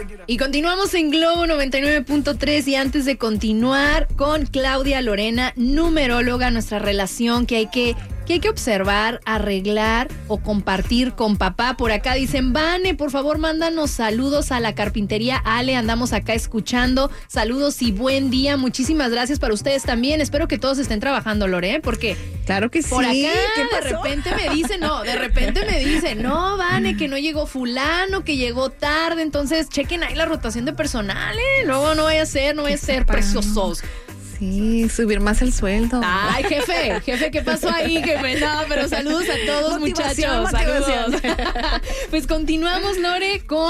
Y continuamos en Globo 99.3 y antes de continuar con Claudia Lorena, numeróloga, nuestra relación que hay que observar, arreglar o compartir con papá. Por acá dicen, Vane, por favor, mándanos saludos a la carpintería Ale, andamos acá escuchando. Saludos y buen día. Muchísimas gracias para ustedes también. Espero que todos estén trabajando, Lore, porque claro que sí. Por acá de repente me dicen, no, Vane, que no llegó fulano, que llegó tarde. Entonces, chequen ahí la rotación de personal, Luego no vaya a ser preciosos. Sí, subir más el sueldo. Ay, jefe, ¿qué pasó ahí, jefe? No, pero saludos a todos, muchachos. Motivación. Saludos. Pues continuamos, Lore, con